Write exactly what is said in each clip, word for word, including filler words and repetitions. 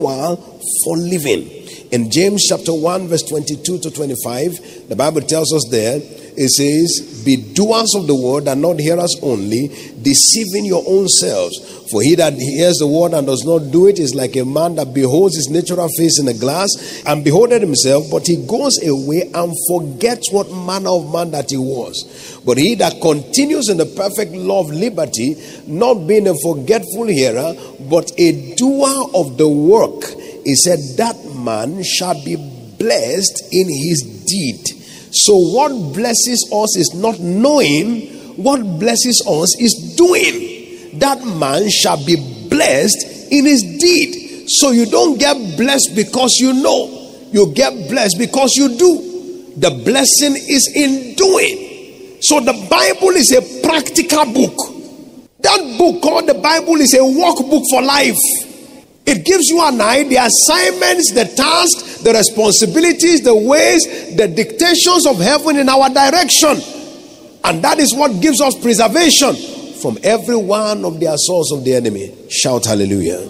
while for living. In James chapter one verse twenty-two to twenty-five, the Bible tells us there, it says, be doers of the word and not hearers only, deceiving your own selves. For he that hears the word and does not do it is like a man that beholds his natural face in a glass and beholdeth himself, but he goes away and forgets what manner of man that he was. But he that continues in the perfect law of liberty, not being a forgetful hearer, but a doer of the work, he said, that man shall be blessed in his deed. So what blesses us is not knowing, what blesses us is doing. That man shall be blessed in his deed. So you don't get blessed because you know, you get blessed because you do. The blessing is in doing. So the Bible is a practical book. That book called the Bible is a workbook for life. It gives you and I the assignments, the tasks, the responsibilities, the ways, the dictations of heaven in our direction. And that is what gives us preservation from every one of the assaults of the enemy. Shout hallelujah.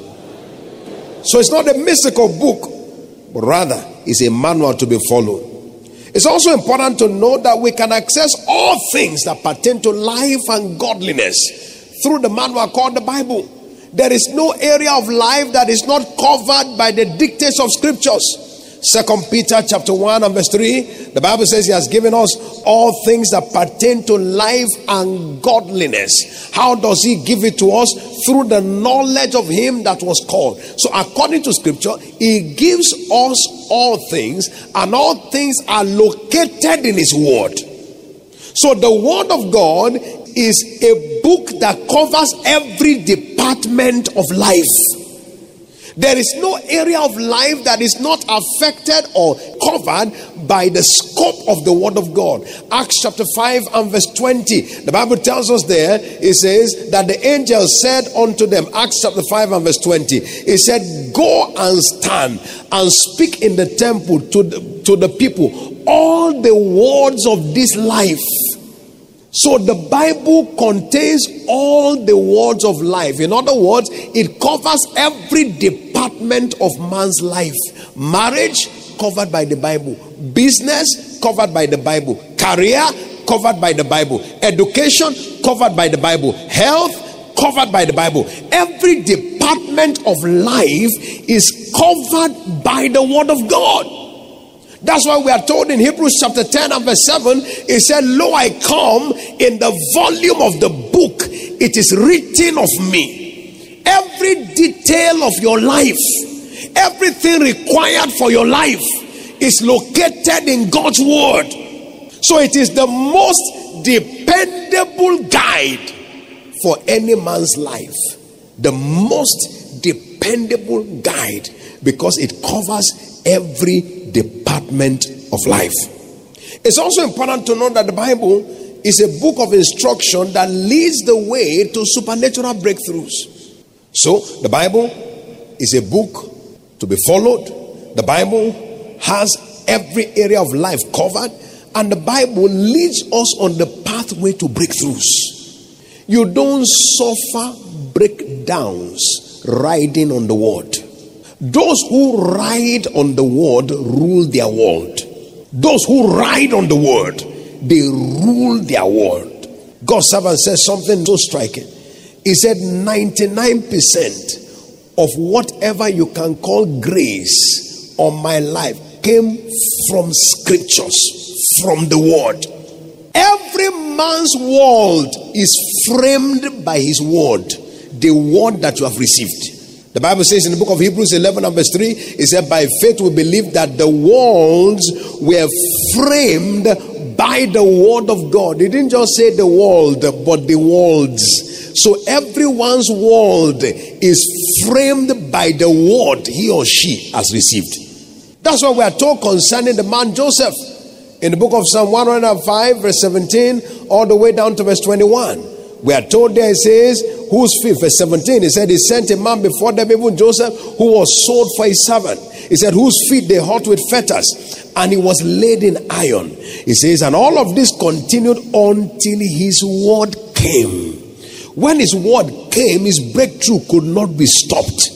So it's not a mystical book, but rather it's a manual to be followed. It's also important to know that we can access all things that pertain to life and godliness through the manual called the Bible. There is no area of life that is not covered by the dictates of scriptures. Second Peter chapter one and verse three, the Bible says he has given us all things that pertain to life and godliness. How does he give it to us? Through the knowledge of him that was called. So according to scripture, he gives us all things, and all things are located in his word. So the word of God is a book that covers every department of life. There is no area of life that is not affected or covered by the scope of the word of God. Acts chapter five and verse twenty. The Bible tells us there, it says that the angel said unto them, Acts chapter five and verse twenty, it said, go and stand and speak in the temple to the, to the people all the words of this life. So the Bible contains all the words of life. In other words, it covers every department of man's life. Marriage, covered by the Bible. Business, covered by the Bible. Career, covered by the Bible. Education, covered by the Bible. Health, covered by the Bible. Every department of life is covered by the word of God. That's why we are told in Hebrews chapter ten and verse seven, it said, lo, I come, in the volume of the book it is written of me. Every detail of your life, everything required for your life is located in God's word. So it is the most dependable guide for any man's life. The most dependable guide, because it covers every department of life. It's also important to know that the Bible is a book of instruction that leads the way to supernatural breakthroughs. So the Bible is a book to be followed. The Bible has every area of life covered, and the Bible leads us on the pathway to breakthroughs. You don't suffer breakdowns riding on the word. Those who ride on the word rule their world. Those who ride on the word, they rule their world. God's servant says something so striking. He said ninety-nine percent of whatever you can call grace on my life came from scriptures, from the word. Every man's world is framed by his word, the word that you have received. The Bible says in the book of Hebrews eleven and verse three, it said, by faith we believe that the worlds were framed by the word of God. It didn't just say the world, but the worlds. So everyone's world is framed by the word he or she has received. That's what we are told concerning the man Joseph. In the book of Psalm one hundred five verse seventeen all the way down to verse twenty-one. We are told there, it says, whose feet, verse seventeen, he said, he sent a man before them, even Joseph, who was sold for his servant. He said, whose feet they hurt with fetters, and he was laid in iron. He says, and all of this continued until his word came. When his word came, his breakthrough could not be stopped.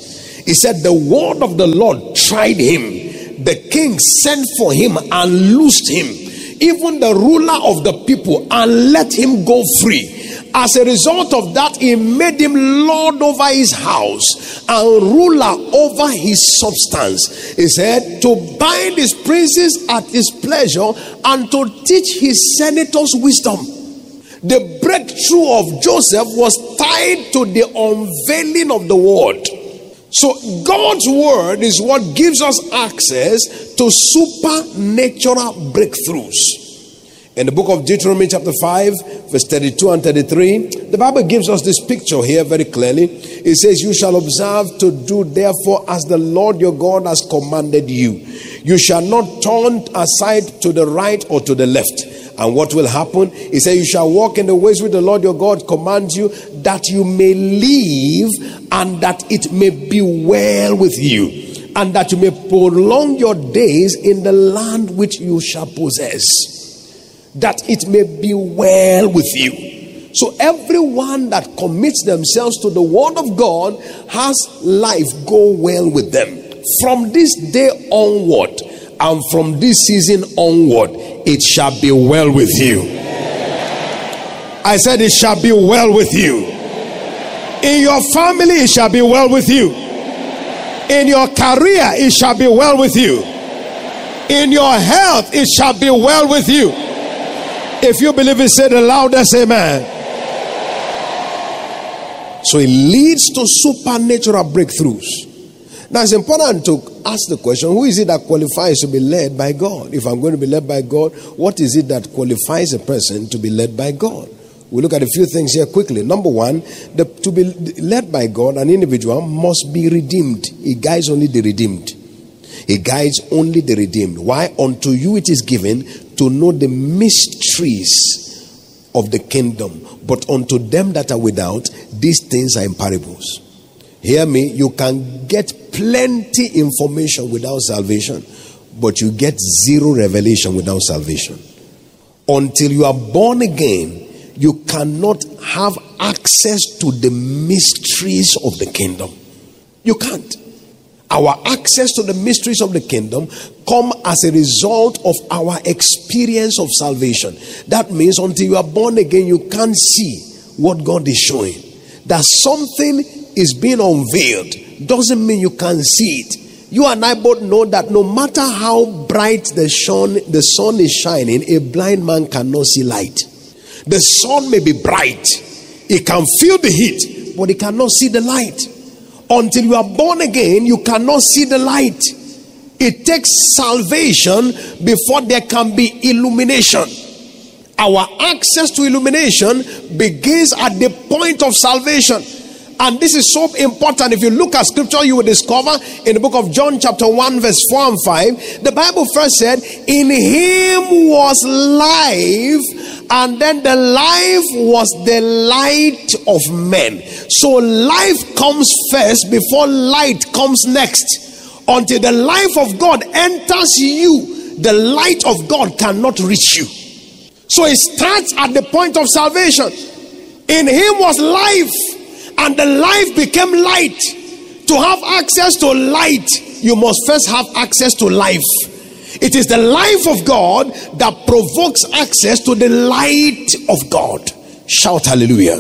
He said, the word of the Lord tried him. The king sent for him and loosed him, even the ruler of the people, and let him go free. As a result of that, he made him lord over his house and ruler over his substance. He said, to bind his princes at his pleasure and to teach his senators wisdom. The breakthrough of Joseph was tied to the unveiling of the word. So God's word is what gives us access to supernatural breakthroughs. In the book of Deuteronomy chapter five, verse thirty-two and thirty-three, the Bible gives us this picture here very clearly. It says, you shall observe to do therefore as the Lord your God has commanded you. You shall not turn aside to the right or to the left. And what will happen? He said, you shall walk in the ways which the Lord your God commands you, that you may live and that it may be well with you, and that you may prolong your days in the land which you shall possess, that it may be well with you. So everyone that commits themselves to the word of God has life go well with them. From this day onward and from this season onward, it shall be well with you. I said it shall be well with you. In your family, it shall be well with you. In your career, it shall be well with you. In your health, it shall be well with you. If you believe it, say the loudest amen. So it leads to supernatural breakthroughs. Now it's important to ask the question, who is it that qualifies to be led by God? If I'm going to be led by God, what is it that qualifies a person to be led by God? We look at a few things here quickly. Number one, the, to be led by God, an individual must be redeemed. He guides only the redeemed. He guides only the redeemed. Why? Unto you it is given to know the mysteries of the kingdom. But unto them that are without, these things are in parables. Hear me, you can get plenty information without salvation, but you get zero revelation without salvation. Until you are born again, you cannot have access to the mysteries of the kingdom. You can't. Our access to the mysteries of the kingdom come as a result of our experience of salvation. That means until you are born again, you can't see what God is showing. That something is being unveiled doesn't mean you can see it. You and I both know that no matter how bright the sun, the sun is shining, a blind man cannot see light. The sun may be bright, he can feel the heat, but he cannot see the light. Until you are born again, you cannot see the light. It takes salvation before there can be illumination. Our access to illumination begins at the point of salvation. And this is so important. If you look at scripture, you will discover in the book of John chapter one verse four and five, the Bible first said, in him was life, and then the life was the light of men. So life comes first before light comes next. Until the life of God enters you, the light of God cannot reach you. So it starts at the point of salvation. In him was life, and the life became light. To have access to light, you must first have access to life. It is the life of God that provokes access to the light of God. Shout hallelujah.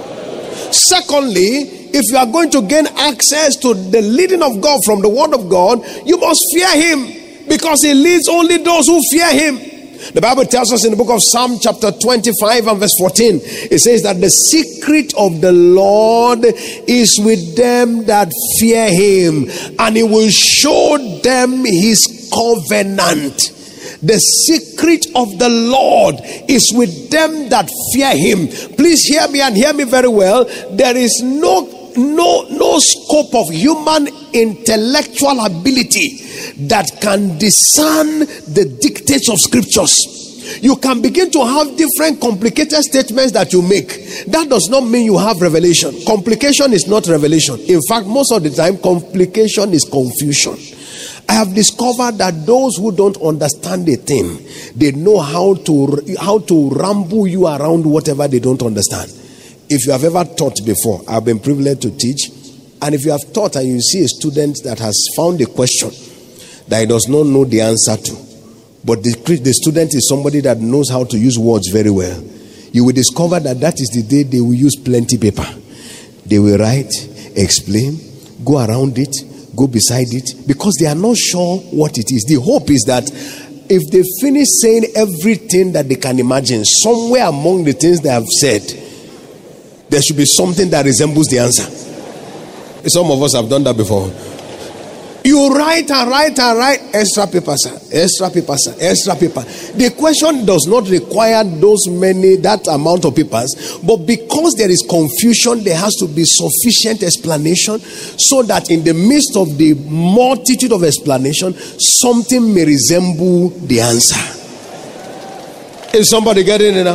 Secondly, if you are going to gain access to the leading of God from the word of God, you must fear him, because he leads only those who fear him. The Bible tells us in the book of Psalm chapter twenty-five and verse fourteen, it says that the secret of the Lord is with them that fear him, and he will show them his covenant. The secret of the Lord is with them that fear him. Please hear me and hear me very well. There is no no no scope of human intellectual ability that can discern the dictates of scriptures. You can begin to have different complicated statements that you make. That does not mean you have revelation. Complication is not revelation. In fact, most of the time, complication is confusion. I have discovered that those who don't understand a thing, they know how to how to ramble you around whatever they don't understand. If you have ever taught before, I've been privileged to teach. And if you have taught and you see a student that has found a question that he does not know the answer to, but the, the student is somebody that knows how to use words very well, you will discover that that is the day they will use plenty paper. They will write, explain, go around it, go beside it, because they are not sure what it is. The hope is that if they finish saying everything that they can imagine, somewhere among the things they have said, there should be something that resembles the answer. Some of us have done that before. You write and write and write, extra paper, sir, extra paper, sir, extra paper. The question does not require those many, that amount of papers, but because there is confusion, there has to be sufficient explanation so that in the midst of the multitude of explanation, something may resemble the answer. Is somebody getting it now?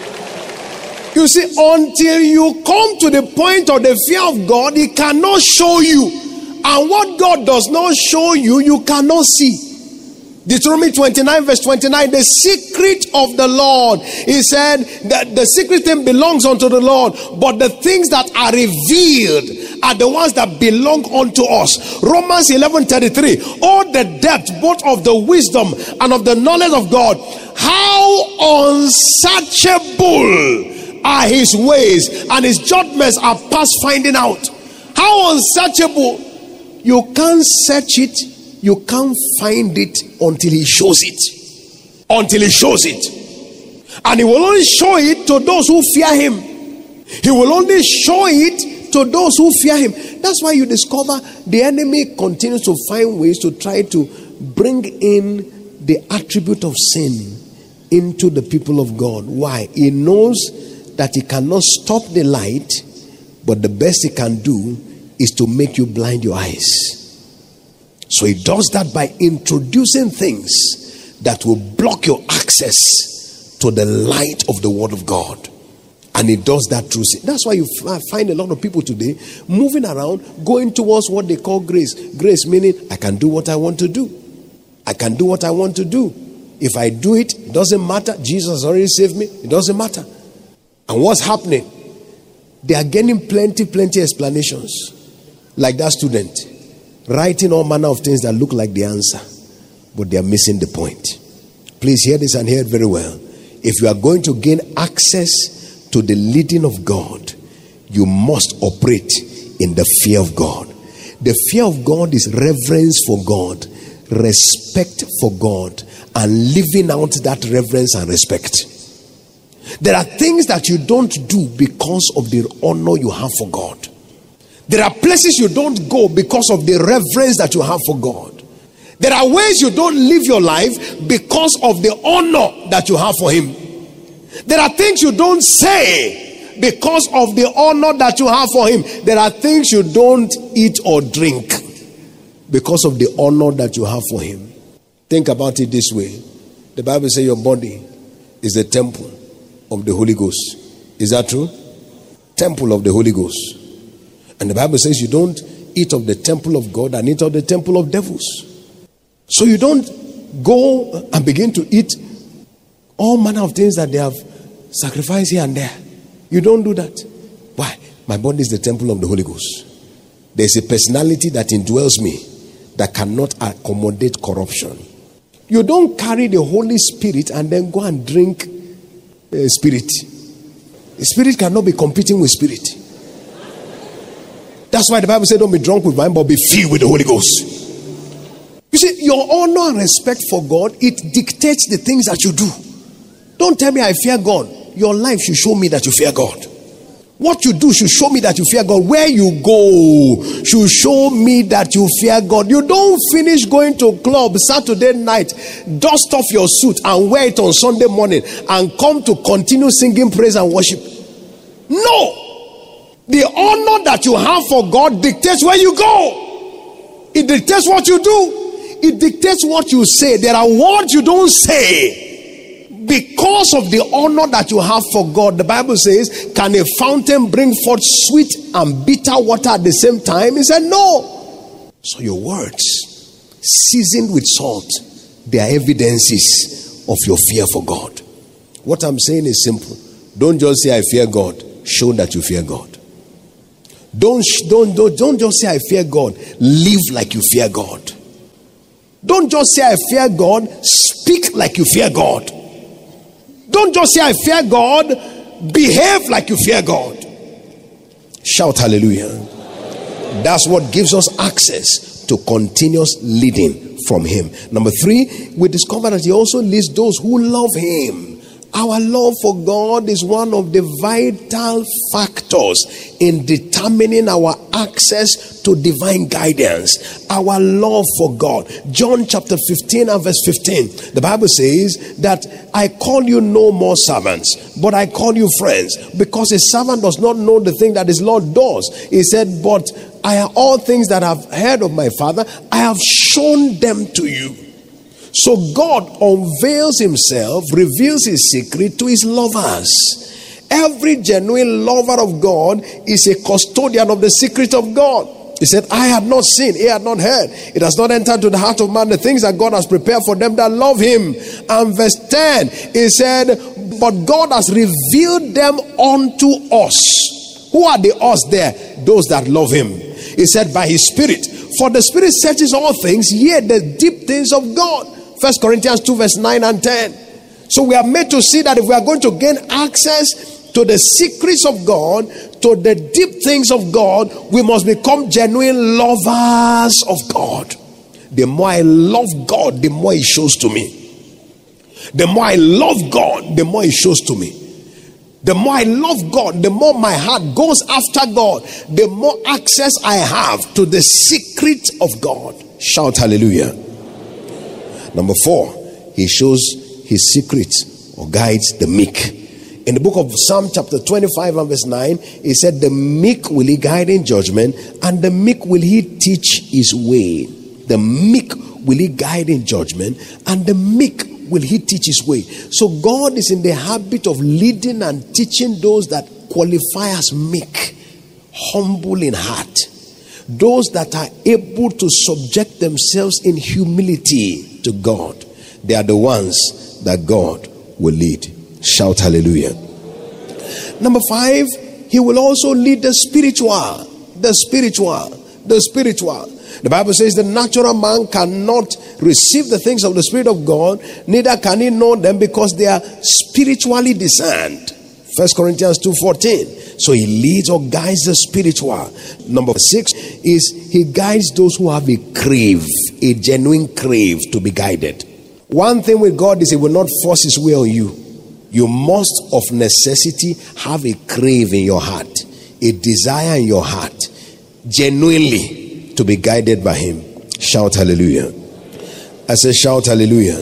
You see, until you come to the point of the fear of God, He cannot show you. And what God does not show you, you cannot see. Deuteronomy twenty-nine verse twenty-nine, the secret of the Lord. He said that the secret thing belongs unto the Lord, but the things that are revealed are the ones that belong unto us. Romans eleven thirty-three, oh, the depth both of the wisdom and of the knowledge of God. How unsearchable are His ways, and His judgments are past finding out. How unsearchable. You can't search it, you can't find it until He shows it. Until He shows it. And He will only show it to those who fear Him. He will only show it to those who fear Him. That's why you discover the enemy continues to find ways to try to bring in the attribute of sin into the people of God. Why? He knows that he cannot stop the light, but the best he can do is to make you blind your eyes. So he does that by introducing things that will block your access to the light of the Word of God. And he does that through sin. That's why you find a lot of people today moving around, going towards what they call grace. Grace meaning, I can do what I want to do. I can do what I want to do. If I do it, it doesn't matter. Jesus has already saved me. It doesn't matter. And what's happening? They are getting plenty, plenty explanations. Like that student, writing all manner of things that look like the answer, but they are missing the point. Please hear this and hear it very well. If you are going to gain access to the leading of God, you must operate in the fear of God. The fear of God is reverence for God, respect for God, and living out that reverence and respect. There are things that you don't do because of the honor you have for God. There are places you don't go because of the reverence that you have for God. There are ways you don't live your life because of the honor that you have for Him. There are things you don't say because of the honor that you have for Him. There are things you don't eat or drink because of the honor that you have for Him. Think about it this way. The Bible says your body is the temple of the Holy Ghost. Is that true? Temple of the Holy Ghost. And the Bible says you don't eat of the temple of God and eat of the temple of devils. So you don't go and begin to eat all manner of things that they have sacrificed here and there. You don't do that. Why? My body is the temple of the Holy Ghost. There's a personality that indwells me that cannot accommodate corruption. You don't carry the Holy Spirit and then go and drink uh, spirit. The spirit cannot be competing with spirit. That's why the Bible said don't be drunk with wine, but be filled with the Holy Ghost. You see, your honor and respect for God, it dictates the things that you do. Don't tell me I fear God. Your life should show me that you fear God. What you do should show me that you fear God. Where you go should show me that you fear God. You don't finish going to club Saturday night, dust off your suit and wear it on Sunday morning and come to continue singing praise and worship. No. The honor that you have for God dictates where you go. It dictates what you do. It dictates what you say. There are words you don't say because of the honor that you have for God. The Bible says, can a fountain bring forth sweet and bitter water at the same time? He said, no. So your words, seasoned with salt, they are evidences of your fear for God. What I'm saying is simple. Don't just say I fear God. Show that you fear God. Don't, don't, don't, don't just say I fear God. Live like you fear God. Don't just say I fear God. Speak like you fear God. Don't just say I fear God. Behave like you fear God. Shout hallelujah. That's what gives us access to continuous leading from him. Number three, we discover that he also leads those who love him. Our love for God is one of the vital factors in determining our access to divine guidance. Our love for God. John chapter fifteen and verse fifteen. The Bible says that I call you no more servants, but I call you friends, because a servant does not know the thing that his Lord does. He said, but I have all things that I've heard of my Father, I have shown them to you. So God unveils himself, reveals his secret to his lovers. Every genuine lover of God is a custodian of the secret of God. He said, I had not seen, he had not heard, it has not entered to the heart of man the things that God has prepared for them that love him. And verse ten, he said, but God has revealed them unto us. Who are the us there? Those that love him. He said, by his Spirit. For the Spirit searches all things, yea, the deep things of God. First Corinthians two verse nine and ten. So we are made to see that if we are going to gain access to the secrets of God, to the deep things of God, we must become genuine lovers of God. The more I love God, the more he shows to me. The more I love God, the more he shows to me. The more I love God, the more my heart goes after God, the more access I have to the secret of God. Shout hallelujah. Number four, he shows his secrets or guides the meek. In the book of Psalm chapter twenty-five and verse nine, he said, the meek will he guide in judgment, and the meek will he teach his way. The meek will he guide in judgment, and the meek will he teach his way. So God is in the habit of leading and teaching those that qualify as meek, humble in heart. Those that are able to subject themselves in humility to God. They are the ones that God will lead. Shout hallelujah. Number five, he will also lead the spiritual. The spiritual. The spiritual. The Bible says the natural man cannot receive the things of the Spirit of God, neither can he know them, because they are spiritually discerned. First Corinthians two fourteen. So he leads or guides the spiritual. Number six is he guides those who have a crave, a genuine crave to be guided. One thing with God is he will not force his way on you. You must of necessity have a crave in your heart, a desire in your heart, genuinely to be guided by him. Shout hallelujah. I said shout hallelujah.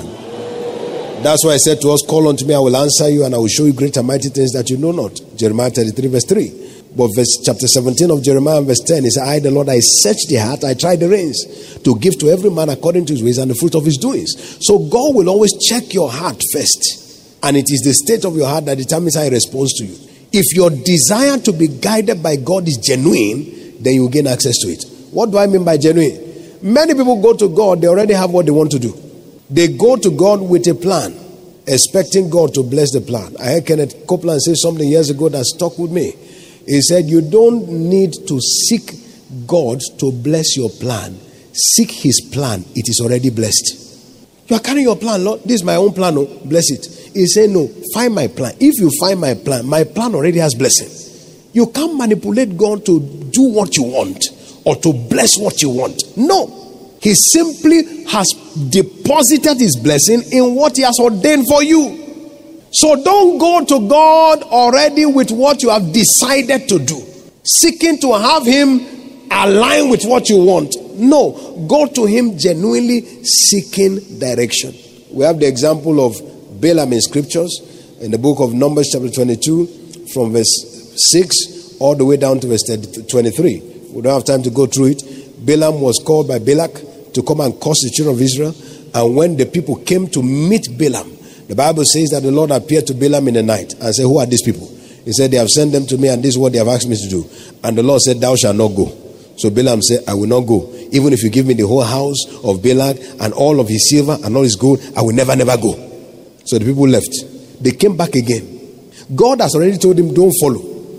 That's why I said to us, call unto me, I will answer you, and I will show you great and mighty things that you know not. Jeremiah thirty-three verse three. But verse chapter seventeen of Jeremiah verse ten, he said, I the Lord, I search the heart, I try the reins, to give to every man according to his ways and the fruit of his doings. So God will always check your heart first, and it is the state of your heart that determines how he responds to you. If your desire to be guided by God is genuine, then you will gain access to it. What do I mean by genuine? Many people go to God, they already have what they want to do. They go to God with a plan, expecting God to bless the plan. I heard Kenneth Copeland say something years ago that stuck with me. He said, you don't need to seek God to bless your plan. Seek his plan. It is already blessed. You are carrying your plan, Lord. This is my own plan. Oh, bless it. He said, no, find my plan. If you find my plan, my plan already has blessing. You can't manipulate God to do what you want or to bless what you want. No. He simply has deposited his blessing in what he has ordained for you. So don't go to God already with what you have decided to do, seeking to have him align with what you want. No, go to him genuinely seeking direction. We have the example of Balaam in scriptures in the book of Numbers chapter twenty-two from verse six all the way down to verse twenty-three. We don't have time to go through it. Balaam was called by Balak to come and curse the children of Israel. And when the people came to meet Balaam, the Bible says that the Lord appeared to Balaam in the night and said, who are these people? He said, they have sent them to me, and this is what they have asked me to do. And the Lord said, thou shalt not go. So Balaam said, I will not go. Even if you give me the whole house of Balak and all of his silver and all his gold, I will never, never go. So the people left. They came back again. God has already told him, don't follow.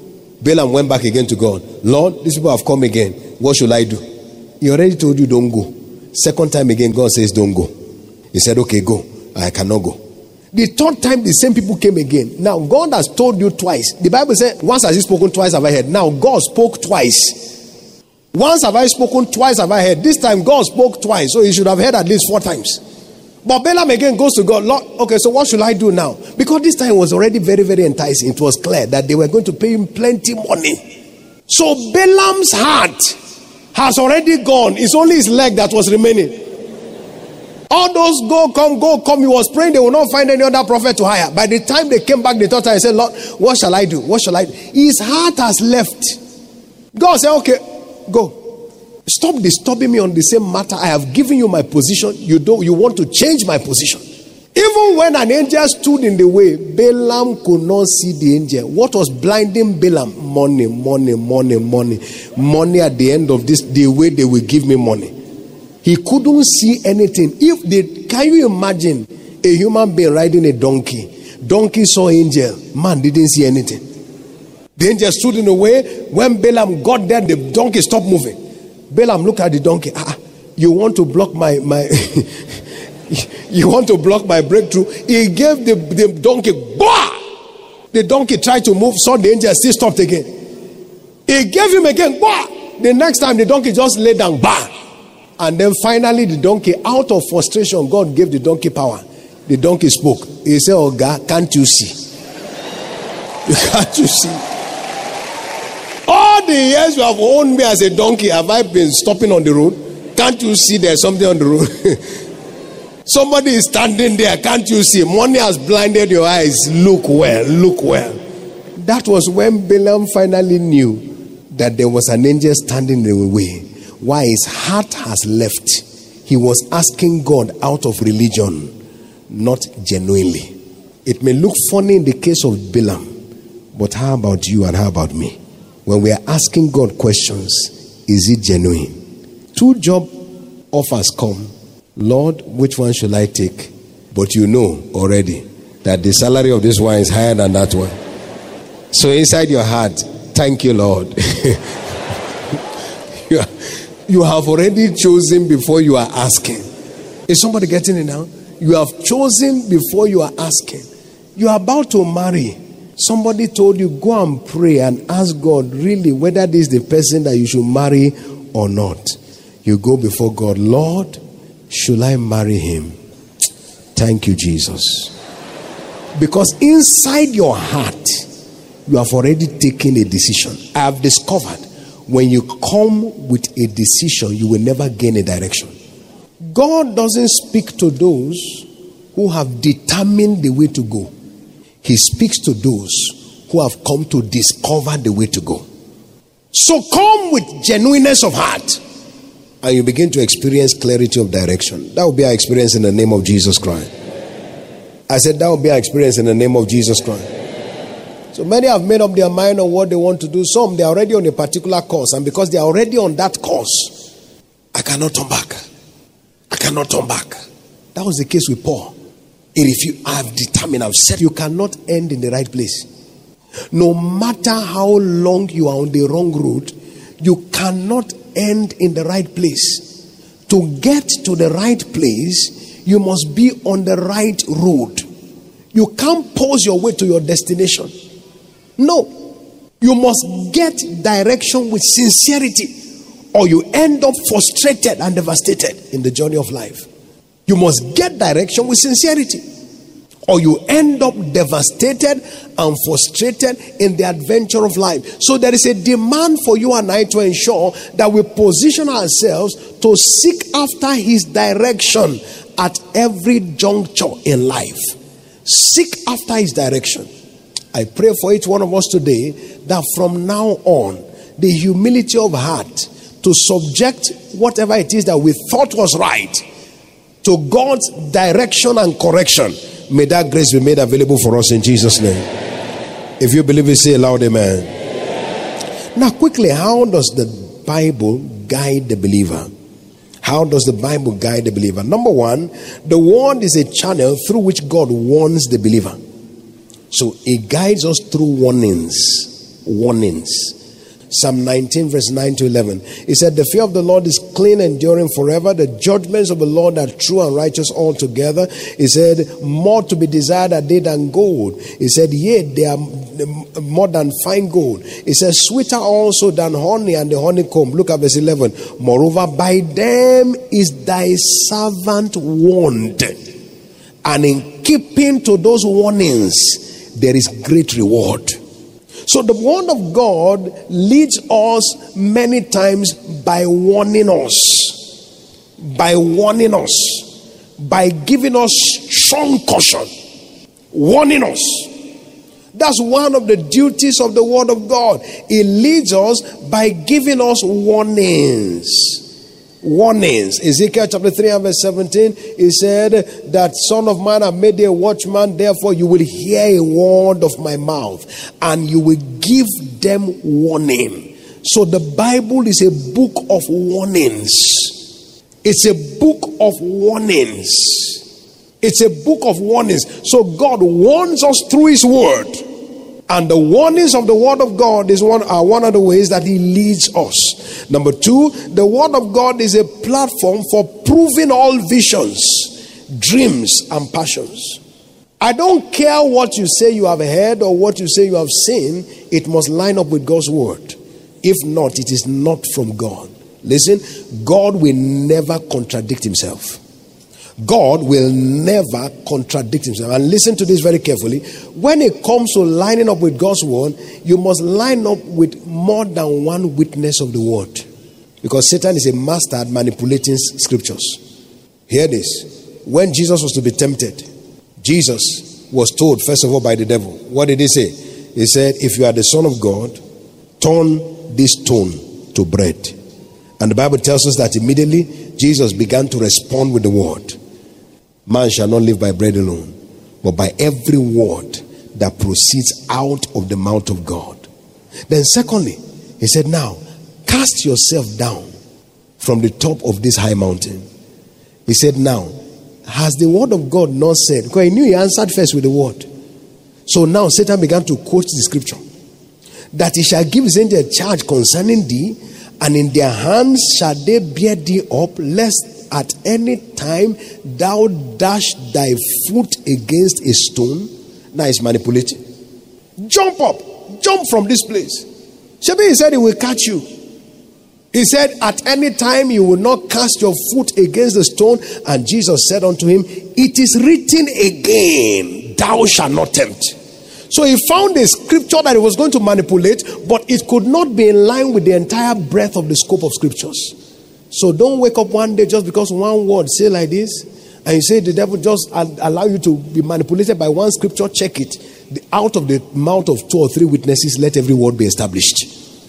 Balaam went back again to God. Lord, these people have come again. What should I do? He already told you don't go. Second time again, God says don't go. He said, okay, go. I cannot go. The third time, the same people came again. Now, God has told you twice. The Bible said, once has he spoken, twice have I heard. Now, God spoke twice. Once have I spoken, twice have I heard. This time, God spoke twice. So he should have heard at least four times. But Balaam again goes to God. Lord, okay, so what should I do now? Because this time was already very, very enticing. It was clear that they were going to pay him plenty money. So Balaam's heart has already gone. It's only his leg that was remaining. All those go, come, go, come. He was praying they will not find any other prophet to hire. By the time they came back, the third time, he said, Lord, what shall I do? What shall I do? His heart has left. God said, okay, go. Stop disturbing me on the same matter. I have given you my position. You don't, you want to change my position. Even when an angel stood in the way, Balaam could not see the angel. What was blinding Balaam? Money, money, money, money. Money at the end of this, the way they will give me money. He couldn't see anything. If they, can you imagine a human being riding a donkey? Donkey saw angel. Man didn't see anything. The angel stood in the way. When Balaam got there, the donkey stopped moving. Balaam looked at the donkey. Ah, you want to block my my you want to block my breakthrough? He gave the, the donkey. Bah! The donkey tried to move, saw the angel, still stopped again. He gave him again. Bah! The next time the donkey just lay down. Bah! And then finally the donkey, out of frustration, God gave the donkey power. The donkey spoke. He said, oh God, can't you see? Can't you see? All the years you have owned me as a donkey, have I been stopping on the road? Can't you see there's something on the road? Somebody is standing there. Can't you see? Money has blinded your eyes. Look well, look well. That was when Balaam finally knew that there was an angel standing in the way. Why? His heart has left. He was asking God out of religion, not genuinely. It may look funny in the case of Balaam, but how about you and how about me? When we are asking God questions, is it genuine? Two job offers come. Lord, which one should I take? But you know already that the salary of this one is higher than that one. So inside your heart, thank you, Lord. you, are, you have already chosen before you are asking. Is somebody getting it now? You have chosen before you are asking. You are about to marry. Somebody told you, go and pray and ask God really whether this is the person that you should marry or not. You go before God, Lord, should I marry him? Thank you, Jesus. Because inside your heart, you have already taken a decision. I have discovered when you come with a decision, you will never gain a direction. God doesn't speak to those who have determined the way to go. He speaks to those who have come to discover the way to go. So come with genuineness of heart, and you begin to experience clarity of direction. That will be our experience in the name of Jesus Christ. I said that will be our experience in the name of Jesus Christ. So many have made up their mind on what they want to do. Some, they are already on a particular course. And because they are already on that course, I cannot turn back. I cannot turn back. That was the case with Paul. If you have determined, I've said, you cannot end in the right place. No matter how long you are on the wrong road, you cannot end in the right place. To get to the right place, you must be on the right road. You can't pause your way to your destination. No. You must get direction with sincerity, or you end up frustrated and devastated in the journey of life. You must get direction with sincerity, or you end up devastated and frustrated in the adventure of life. So there is a demand for you and I to ensure that we position ourselves to seek after his direction at every juncture in life. Seek after his direction. I pray for each one of us today that from now on, the humility of heart to subject whatever it is that we thought was right to God's direction and correction. May that grace be made available for us in Jesus' name. If you believe it, say aloud, amen. Amen. Now quickly, how does the Bible guide the believer? How does the Bible guide the believer? Number one, the word is a channel through which God warns the believer. So it guides us through warnings. Warnings. Psalm nineteen, verse nine to eleven. He said, the fear of the Lord is clean, enduring forever. The judgments of the Lord are true and righteous altogether. He said, more to be desired are they than gold. He said, yea, they are more than fine gold. He says, sweeter also than honey and the honeycomb. Look at verse eleven. Moreover, by them is thy servant warned, and in keeping to those warnings there is great reward. So the word of God leads us many times by warning us, by warning us, by giving us strong caution, warning us. That's one of the duties of the word of God. It leads us by giving us warnings. Warnings. Ezekiel chapter three and verse seventeen, he said that son of man, I made thee a watchman, therefore you will hear a word of my mouth and you will give them warning. So the Bible is a book of warnings. It's a book of warnings. It's a book of warnings. So God warns us through his word. And the warnings of the word of God is one, are one of the ways that he leads us. Number two, the word of God is a platform for proving all visions, dreams, and passions. I don't care what you say you have heard or what you say you have seen. It must line up with God's word. If not, it is not from God. Listen, God will never contradict himself. God will never contradict himself. And listen to this very carefully. When it comes to lining up with God's word, you must line up with more than one witness of the word. Because Satan is a master at manipulating scriptures. Hear this. When Jesus was to be tempted, Jesus was told, first of all, by the devil. What did he say? He said, if you are the Son of God, turn this stone to bread. And the Bible tells us that immediately Jesus began to respond with the word. Man shall not live by bread alone, but by every word that proceeds out of the mouth of God. Then secondly, he said, now cast yourself down from the top of this high mountain. He said, now, has the word of God not said? Because he knew he answered first with the word. So now Satan began to quote the scripture. That he shall give his angel charge concerning thee, and in their hands shall they bear thee up, lest at any time thou dash thy foot against a stone. Now he's manipulating. Jump up. Jump from this place. Shebi, he said he will catch you. He said, at any time you will not cast your foot against the stone. And Jesus said unto him, it is written again, thou shalt not tempt. So he found a scripture that he was going to manipulate, but it could not be in line with the entire breadth of the scope of scriptures. So don't wake up one day just because one word say like this, and you say the devil just allow you to be manipulated by one scripture. Check it. The, out of the mouth of two or three witnesses, let every word be established.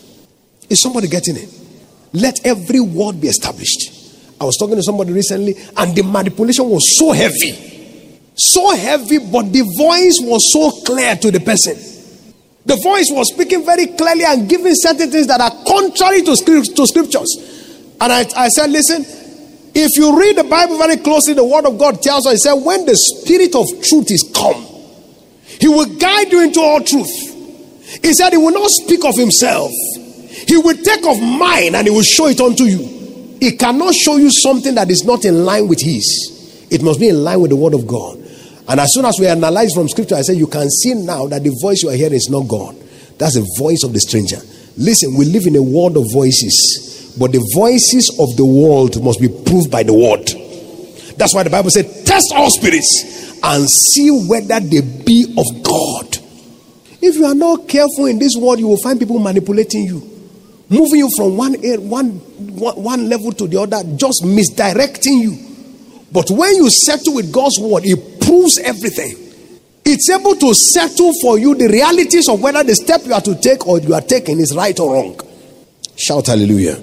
Is somebody getting it? Let every word be established. I was talking to somebody recently, and the manipulation was so heavy. So heavy, but the voice was so clear to the person. The voice was speaking very clearly and giving certain things that are contrary to, script, to scriptures. And I, I said, listen, if you read the Bible very closely, the word of God tells us, he said, when the Spirit of truth is come, he will guide you into all truth. He said he will not speak of himself. He will take of mine and he will show it unto you. He cannot show you something that is not in line with his. It must be in line with the word of God. And as soon as we analyze from scripture, I said, you can see now that the voice you are hearing is not God. That's the voice of the stranger. Listen, we live in a world of voices. But the voices of the world must be proved by the word. That's why the Bible said, test all spirits and see whether they be of God. If you are not careful in this world, you will find people manipulating you, moving you from one, one, one, one level to the other, just misdirecting you. But when you settle with God's word, it proves everything. It's able to settle for you the realities of whether the step you are to take or you are taking is right or wrong. Shout hallelujah.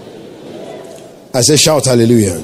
I say shout hallelujah.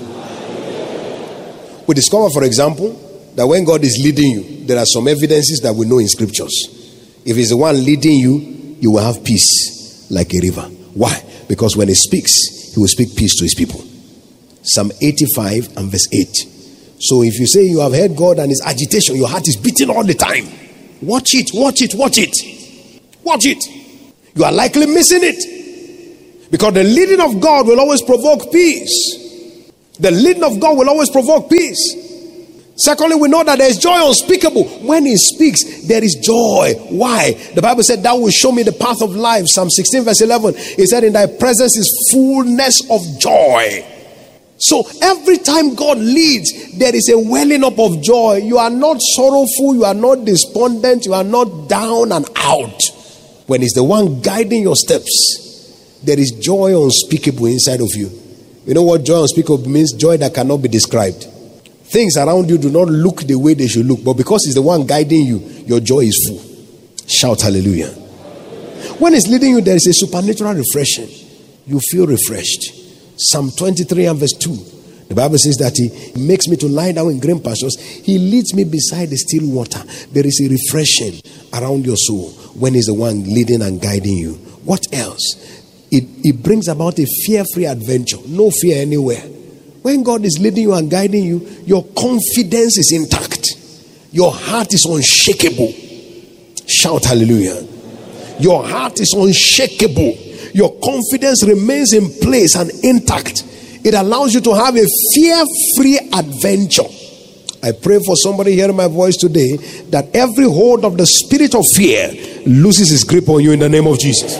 We discover, for example, that when God is leading you, there are some evidences that we know in scriptures. If he's the one leading you, you will have peace like a river. Why? Because when he speaks, he will speak peace to his people. Psalm eighty-five and verse eight. So if you say you have heard God and his agitation, your heart is beating all the time. Watch it, watch it, watch it. Watch it. You are likely missing it. Because the leading of God will always provoke peace. The leading of God will always provoke peace. Secondly, we know that there is joy unspeakable. When he speaks, there is joy. Why? The Bible said, thou will show me the path of life. Psalm sixteen verse eleven. He said, in thy presence is fullness of joy. So every time God leads, there is a welling up of joy. You are not sorrowful. You are not despondent. You are not down and out. When he's the one guiding your steps, there is joy unspeakable inside of you. You know what joy unspeakable means? Joy that cannot be described. Things around you do not look the way they should look, but because he's the one guiding you, your joy is full. Shout hallelujah. When he's leading you, there is a supernatural refreshing. You feel refreshed. Psalm twenty-three and verse two. The Bible says that he makes me to lie down in green pastures. He leads me beside the still water. There is a refreshing around your soul when he's the one leading and guiding you. What else? It, it brings about a fear-free adventure. No fear anywhere. When God is leading you and guiding you, your confidence is intact. Your heart is unshakable. Shout hallelujah. Your heart is unshakable. Your confidence remains in place and intact. It allows you to have a fear-free adventure. I pray for somebody hearing my voice today that every hold of the spirit of fear loses its grip on you in the name of Jesus.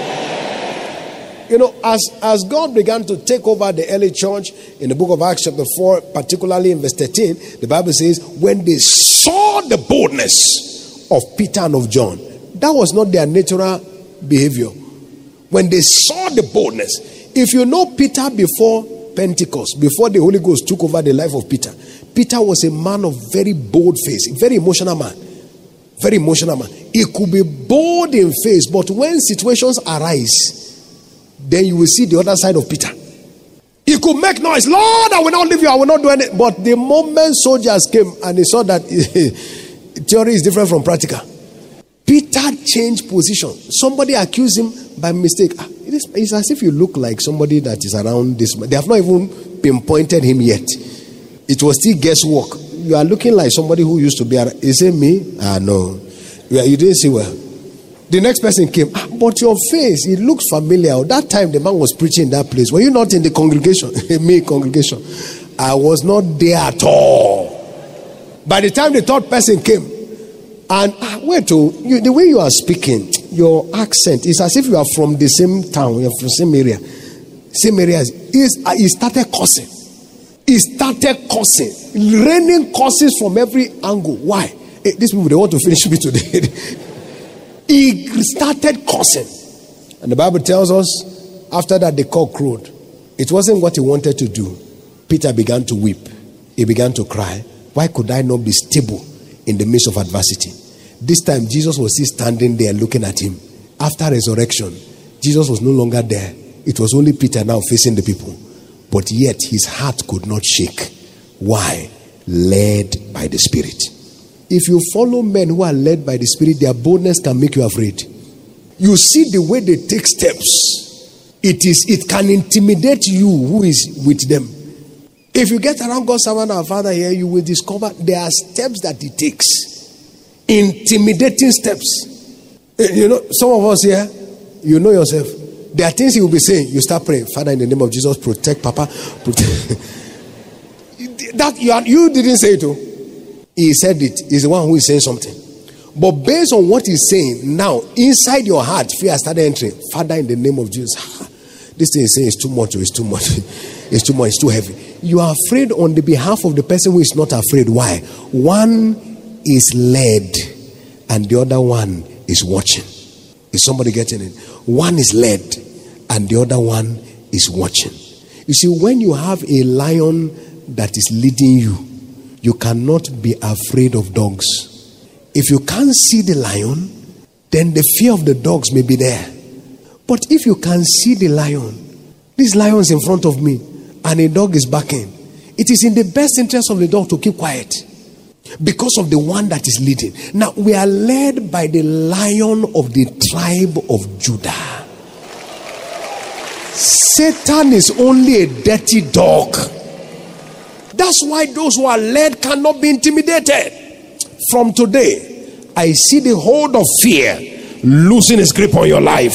You know, as, as God began to take over the early church in the book of Acts chapter four, particularly in verse thirteen, the Bible says, when they saw the boldness of Peter and of John, that was not their natural behavior. When they saw the boldness, if you know Peter before Pentecost, before the Holy Ghost took over the life of Peter, Peter was a man of very bold face, very emotional man. Very emotional man. He could be bold in face, but when situations arise, then you will see the other side of Peter. He could make noise, Lord, I will not leave you, I will not do anything. But the moment soldiers came and they saw that theory is different from practical, Peter changed position. Somebody accused him by mistake. It is, it's as if you look like somebody that is around this. They have not even pinpointed him yet. It was still guesswork. You are looking like somebody who used to be around. Is it me? Ah, no. You, you didn't see well. The next person came, ah, but your face, it looks familiar. That time the man was preaching in that place. Were you not in the congregation? Me, congregation. I was not there at all. By the time the third person came, and ah, wait, oh, you, the way you are speaking, your accent is as if you are from the same town, you're from the same area. Same area. Is uh, he started cursing. He started cursing. Raining curses from every angle. Why? Hey, these people, they want to finish me today. He started cursing. And the Bible tells us, after that the cock crowed. It wasn't what he wanted to do. Peter began to weep. He began to cry. Why could I not be stable in the midst of adversity? This time Jesus was still standing there looking at him. After resurrection, Jesus was no longer there. It was only Peter now facing the people. But yet his heart could not shake. Why? Led by the Spirit. If you follow men who are led by the Spirit, their boldness can make you afraid. You see the way they take steps. It is, it can intimidate you who is with them. If you get around God's servant, our Father here, you will discover there are steps that he takes. Intimidating steps. You know, some of us here, you know yourself. There are things he will be saying. You start praying, Father, in the name of Jesus, protect Papa. Protect. That you, are, you didn't say it, oh. He said it. He's the one who is saying something. But based on what he's saying, now, inside your heart, fear started entering. Father, in the name of Jesus, this thing is saying it's too much, it's too much, it's too much, it's too heavy. You are afraid on the behalf of the person who is not afraid. Why? One is led and the other one is watching. Is somebody getting it? One is led and the other one is watching. You see, when you have a lion that is leading you, you cannot be afraid of dogs. If you can't see the lion, then the fear of the dogs may be there. But if you can see the lion, this lion is in front of me and a dog is barking, it is in the best interest of the dog to keep quiet because of the one that is leading. Now, we are led by the lion of the tribe of Judah. Satan is only a dirty dog. That's why those who are led cannot be intimidated. From today, I see the hold of fear losing his grip on your life.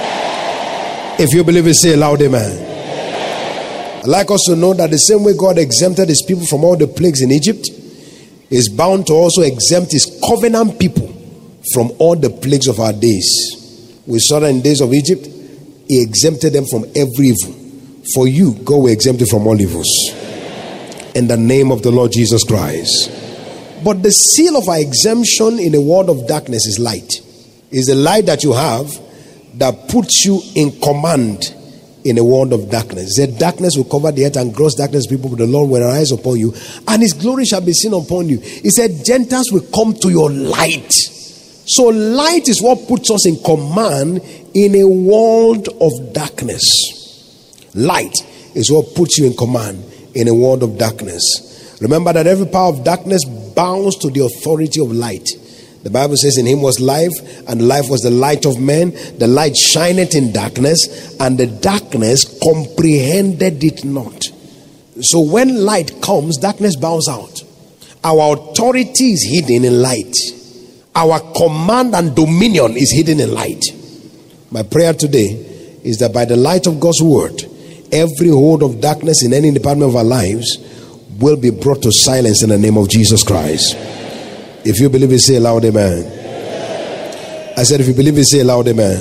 If you believe it, say loud amen. I'd like us to know that the same way God exempted his people from all the plagues in Egypt, is bound to also exempt his covenant people from all the plagues of our days. We saw that in the days of Egypt, he exempted them from every evil. For you, God will exempt you from all evils. In the name of the Lord Jesus Christ. But the seal of our exemption in a world of darkness is light. Is the light that you have that puts you in command in a world of darkness. He said, darkness will cover the earth and gross darkness people, but the Lord will arise upon you, and his glory shall be seen upon you. He said, Gentiles will come to your light. So light is what puts us in command in a world of darkness. Light is what puts you in command in a world of darkness. Remember that every power of darkness bows to the authority of light. The Bible says in him was life, and life was the light of men. The light shineth in darkness, and the darkness comprehended it not. So when light comes, darkness bows out. Our authority is hidden in light. Our command and dominion is hidden in light. My prayer today is that by the light of God's word, every hold of darkness in any department of our lives will be brought to silence in the name of Jesus Christ. If you believe it, say loud amen. Amen. I said, if you believe it, say loud amen.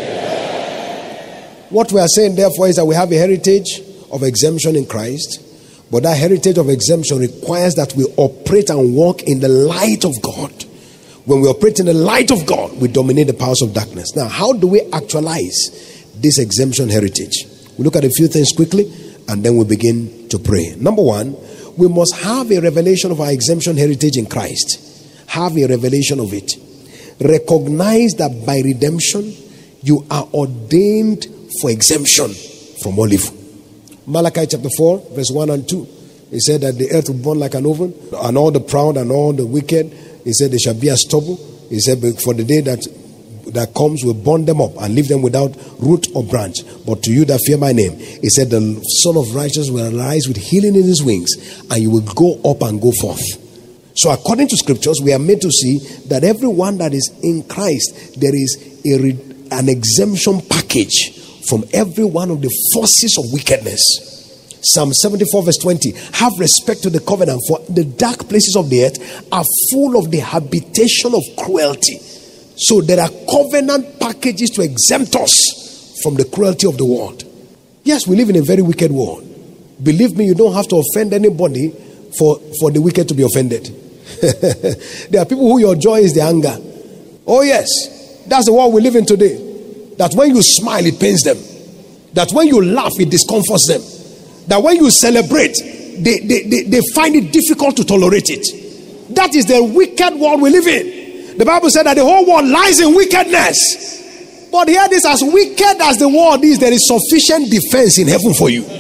Amen. What we are saying, therefore, is that we have a heritage of exemption in Christ. But that heritage of exemption requires that we operate and walk in the light of God. When we operate in the light of God, we dominate the powers of darkness. Now, how do we actualize this exemption heritage? We look at a few things quickly, and then we begin to pray. Number one, we must have a revelation of our exemption heritage in Christ. Have a revelation of it. Recognize that by redemption, you are ordained for exemption from all evil. Malachi chapter four, verse one and two. He said that the earth will burn like an oven, and all the proud and all the wicked, he said, they shall be as stubble. He said, but for the day that that comes will burn them up and leave them without root or branch. But to you that fear my name, he said, the Son of Righteousness will arise with healing in his wings, and you will go up and go forth. So according to scriptures, we are made to see that everyone that is in Christ, there is a re- an exemption package from every one of the forces of wickedness. Psalm seventy-four verse twenty, have respect to the covenant, for the dark places of the earth are full of the habitation of cruelty. So there are covenant packages to exempt us from the cruelty of the world. Yes, we live in a very wicked world. Believe me, you don't have to offend anybody for, for the wicked to be offended. There are people who your joy is the anger. Oh yes, that's the world we live in today. That when you smile, it pains them. That when you laugh, it discomforts them. That when you celebrate, they, they, they, they find it difficult to tolerate it. That is the wicked world we live in. The Bible said that the whole world lies in wickedness. But hear this, as wicked as the world is, there is sufficient defense in heaven for you.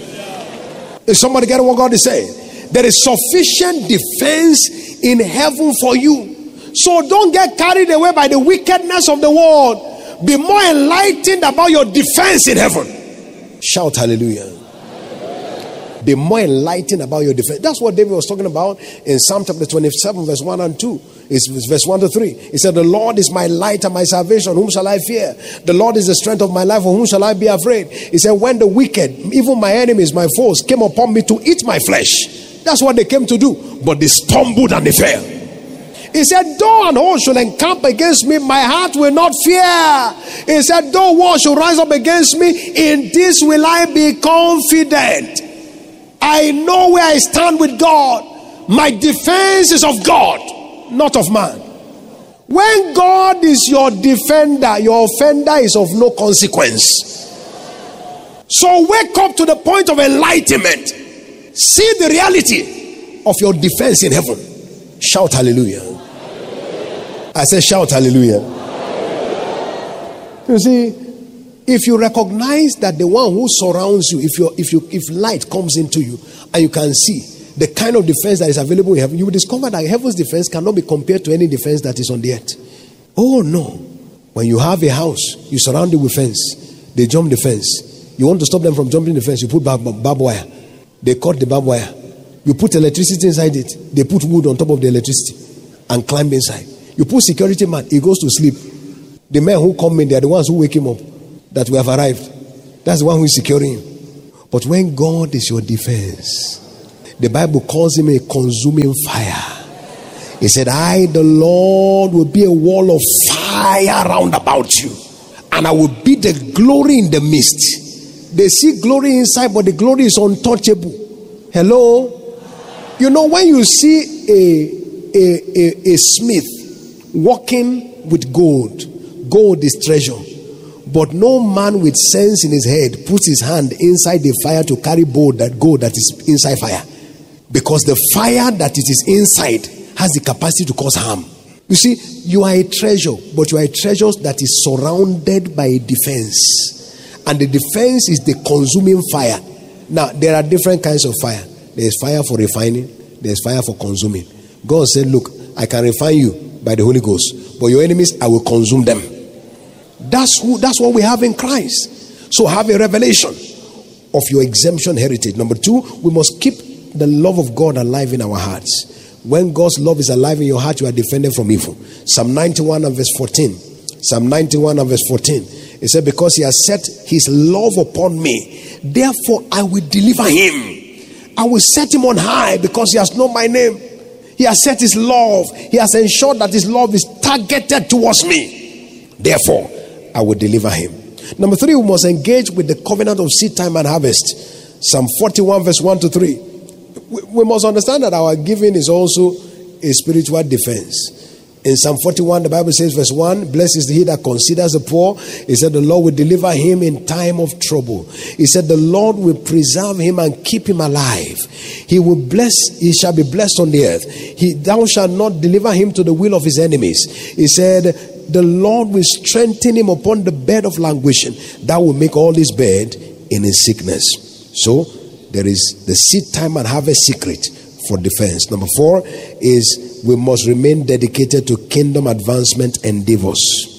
Is somebody getting what God is saying? There is sufficient defense in heaven for you. So don't get carried away by the wickedness of the world. Be more enlightened about your defense in heaven. Shout hallelujah. Be more enlightened about your defense. That's what David was talking about in Psalm chapter twenty-seven, verse one and two. It's verse one to three. He said, the Lord is my light and my salvation. Whom shall I fear? The Lord is the strength of my life. Of whom shall I be afraid? He said, when the wicked, even my enemies, my foes, came upon me to eat my flesh. That's what they came to do. But they stumbled and they fell. He said, though an host should encamp against me, my heart will not fear. He said, though war should rise up against me, in this will I be confident. I know where I stand with God. My defense is of God, not of man. When God is your defender, your offender is of no consequence. So wake up to the point of enlightenment. See the reality of your defense in heaven. Shout hallelujah. Hallelujah. I said shout hallelujah. Hallelujah. You see, if you recognize that the one who surrounds you, if you if you if light comes into you and you can see the kind of defense that is available in heaven, you will discover that heaven's defense cannot be compared to any defense that is on the earth. Oh no. When you have a house, you surround it with fence, they jump the fence. You want to stop them from jumping the fence, you put barbed barb wire. They cut the barbed wire. You put electricity inside it. They put wood on top of the electricity and climb inside. You put security man, he goes to sleep. The men who come in, they are the ones who wake him up that we have arrived. That's the one who is securing him. But when God is your defense, the Bible calls him a consuming fire. He said, I, the Lord, will be a wall of fire round about you, and I will be the glory in the midst. They see glory inside, but the glory is untouchable. Hello? You know, when you see a, a, a, a smith working with gold, gold is treasure. But no man with sense in his head puts his hand inside the fire to carry gold that gold that is inside fire. Because the fire that it is inside has the capacity to cause harm. You see, you are a treasure, but you are a treasure that is surrounded by a defense. And the defense is the consuming fire. Now, there are different kinds of fire. There is fire for refining. There is fire for consuming. God said, look, I can refine you by the Holy Ghost, but your enemies, I will consume them. That's who. That's what we have in Christ. So have a revelation of your exemption heritage. Number two, we must keep the love of God alive in our hearts. When God's love is alive in your heart, you are defended from evil. Psalm ninety-one and verse fourteen. Psalm ninety-one and verse fourteen. It said, because he has set his love upon me, therefore I will deliver him. I will set him on high because he has known my name. He has set his love. He has ensured that his love is targeted towards me. Therefore, I will deliver him. Number three, we must engage with the covenant of seed time and harvest. Psalm forty-one verse one to three. We must understand that our giving is also a spiritual defense. In Psalm forty-one, the Bible says, verse one, blessed is he that considers the poor. He said, the Lord will deliver him in time of trouble. He said, the Lord will preserve him and keep him alive. He will bless, he shall be blessed on the earth. He, thou shalt not deliver him to the will of his enemies. He said, the Lord will strengthen him upon the bed of languishing. That will make all his bed in his sickness. So, there is the seed time and harvest secret for defense. Number four is we must remain dedicated to kingdom advancement endeavors.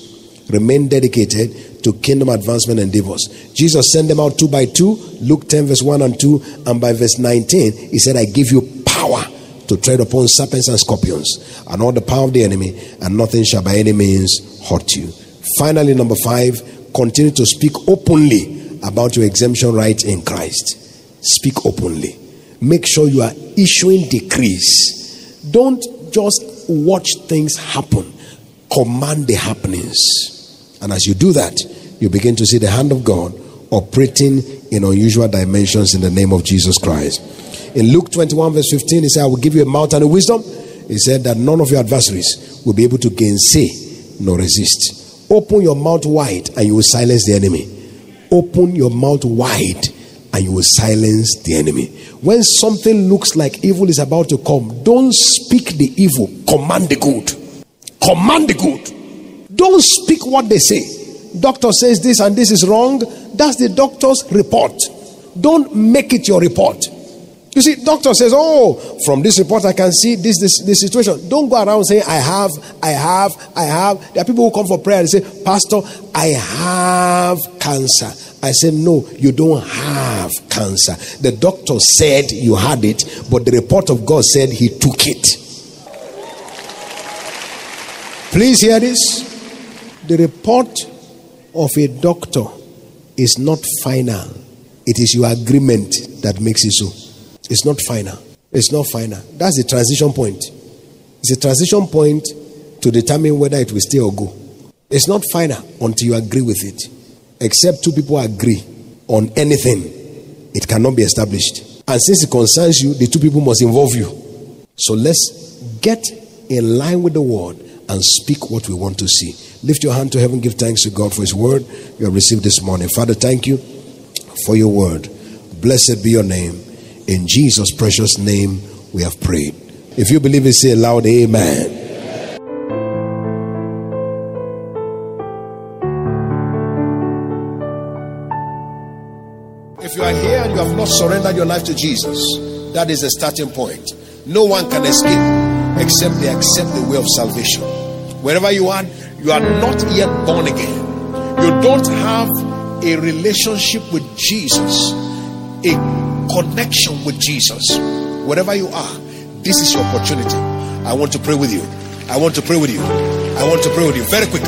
Remain dedicated to kingdom advancement endeavors. Jesus sent them out two by two. Luke ten verse one and two. And by verse nineteen, he said, I give you power to tread upon serpents and scorpions and all the power of the enemy, and nothing shall by any means hurt you. Finally, number five, continue to speak openly about your exemption rights in Christ. Speak openly. Make sure you are issuing decrees. Don't just watch things happen. Command the happenings. And as you do that, you begin to see the hand of God operating in unusual dimensions in the name of Jesus Christ. In Luke twenty-one verse fifteen, he said, I will give you a mouth and a wisdom. He said that none of your adversaries will be able to gainsay nor resist. Open your mouth wide and you will silence the enemy. Open your mouth wide and you will silence the enemy. When something looks like evil is about to come, don't speak the evil. Command the good. Command the good. Don't speak what they say. Doctor says this and this is wrong. That's the doctor's report. Don't make it your report. You see, doctor says, oh, from this report I can see this, this, this situation. Don't go around saying, I have, I have, I have. There are people who come for prayer and say, Pastor, I have cancer. I said, no, you don't have cancer. The doctor said you had it, but the report of God said he took it. Please hear this. The report of a doctor is not final. It is your agreement that makes it so. It's not final. It's not final. That's the transition point. It's a transition point to determine whether it will stay or go. It's not final until you agree with it. Except two people agree on anything, it cannot be established. And since it concerns you, the two people must involve you. So let's get in line with the word and speak what we want to see. Lift your hand to heaven, give thanks to God for his word you have received this morning. Father, thank you for your word. Blessed be your name. In Jesus' precious name we have prayed. If you believe it, say aloud, amen. If you are here and you have not surrendered your life to Jesus, that is the starting point. No one can escape except they accept the way of salvation. Wherever you are, you are not yet born again. You don't have a relationship with Jesus, a connection with Jesus. Wherever you are, this is your opportunity. I want to pray with you. I want to pray with you. I want to pray with you very quickly.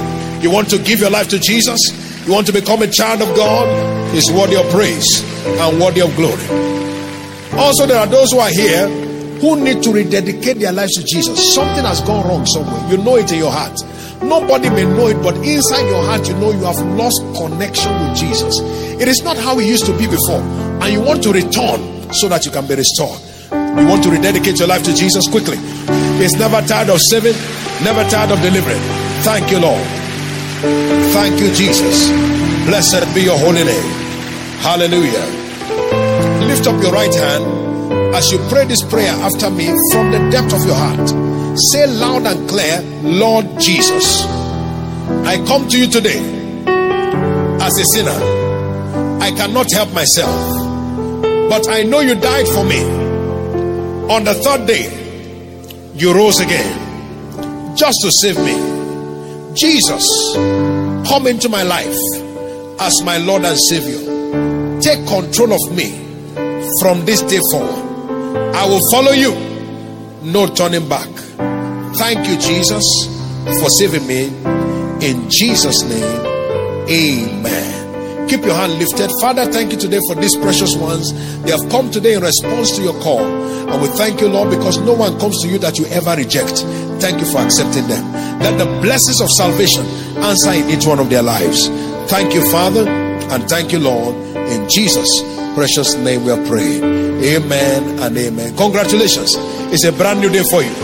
You want to give your life to Jesus? You want to become a child of God? It's worthy of praise and worthy of glory. Also, there are those who are here who need to rededicate their lives to Jesus. Something has gone wrong somewhere. You know it in your heart. Nobody may know it, but inside your heart, you know you have lost connection with Jesus. It is not how it used to be before. And you want to return so that you can be restored. You want to rededicate your life to Jesus quickly. He's never tired of saving, never tired of delivering. Thank you, Lord. Thank you, Jesus. Blessed be your holy name. Hallelujah. Lift up your right hand as you pray this prayer after me from the depth of your heart. Say loud and clear, Lord Jesus, I come to you today as a sinner. I cannot help myself, but I know you died for me. On the third day, you rose again just to save me. Jesus, come into my life as my Lord and Savior. Take control of me from this day forward. I will follow you, no turning back. Thank you, Jesus, for saving me. In Jesus' name, amen. Keep your hand lifted. Father, thank you today for these precious ones. They have come today in response to your call. And we thank you, Lord, because no one comes to you that you ever reject. Thank you for accepting them. Let the blessings of salvation answer in each one of their lives. Thank you, Father, and thank you, Lord. In Jesus' precious name we are praying. Amen and amen. Congratulations. It's a brand new day for you.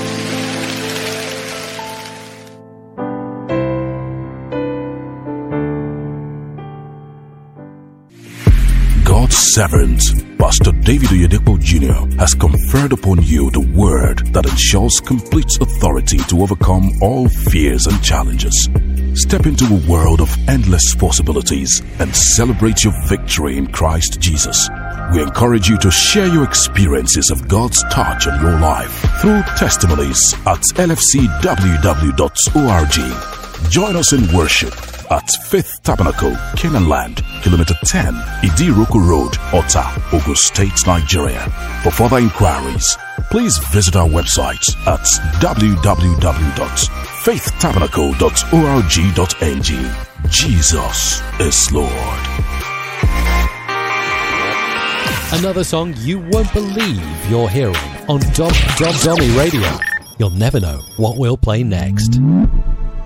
God's servant, Pastor David Oyedepo Junior has conferred upon you the word that ensures complete authority to overcome all fears and challenges. Step into a world of endless possibilities and celebrate your victory in Christ Jesus. We encourage you to share your experiences of God's touch on your life through testimonies at L F C W W dot org. Join us in worship at Faith Tabernacle, Canaan Land, Kilometer ten, Idiroku Road, Ota, Ogun State, Nigeria. For further inquiries, please visit our website at w w w dot faith tabernacle dot org dot n g. Jesus is Lord. Another song you won't believe you're hearing on Dom Dom Dommy Radio. You'll never know what we'll play next.